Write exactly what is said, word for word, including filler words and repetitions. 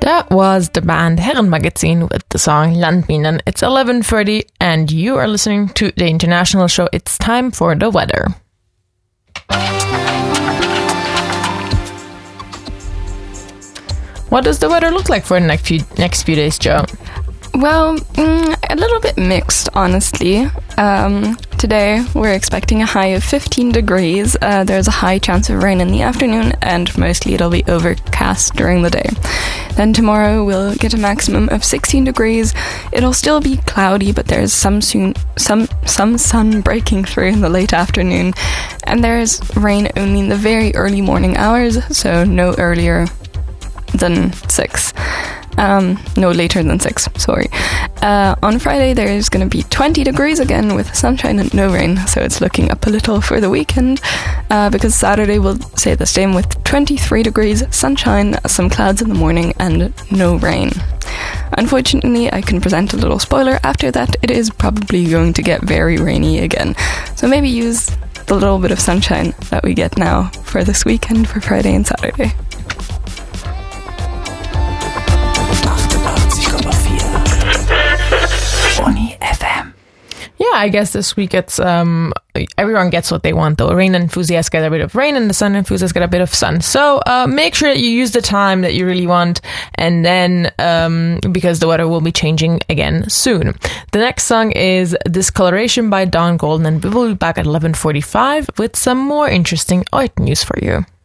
That was the band Herrenmagazin with the song Landminen. It's eleven thirty and you are listening to the International Show. It's time for the weather. What does the weather look like for the next few, next few days, Joe? Well, mm, a little bit mixed, honestly. Um, today, we're expecting a high of fifteen degrees. Uh, there's a high chance of rain in the afternoon, and mostly it'll be overcast during the day. Then tomorrow, we'll get a maximum of sixteen degrees. It'll still be cloudy, but there's some soon, some some sun breaking through in the late afternoon. And there's rain only in the very early morning hours, so no earlier than six. Um, no later than six, sorry. Uh, on Friday there's going to be twenty degrees again with sunshine and no rain, so it's looking up a little for the weekend, uh, because Saturday will say the same with twenty-three degrees, sunshine, some clouds in the morning and no rain. Unfortunately, I can present a little spoiler. After that, it is probably going to get very rainy again, so maybe use the little bit of sunshine that we get now for this weekend for Friday and Saturday. F M. Yeah, I guess this week it's um everyone gets what they want though. Rain enthusiasts get a bit of rain and the sun enthusiasts get a bit of sun. So uh, make sure that you use the time that you really want, and then um, because the weather will be changing again soon. The next song is Discoloration by Dawn Golden, and we will be back at eleven forty-five with some more interesting art news for you.